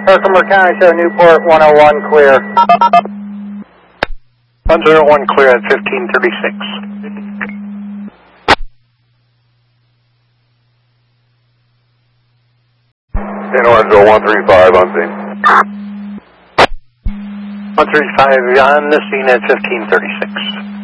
Herkimer County, show Newport 101 clear. 101 clear at 1536. In Orangeville 135 on scene. 135 on the scene at 1536.